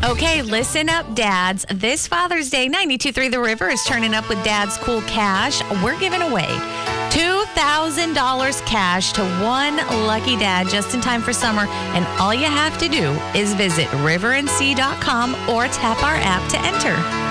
Okay, listen up, dads. This Father's Day, 92.3 The River is turning up with Dad's Cool Cash. We're giving away $2,000 cash to one lucky dad just in time for summer. And all you have to do is visit riverandc.com or tap our app to enter.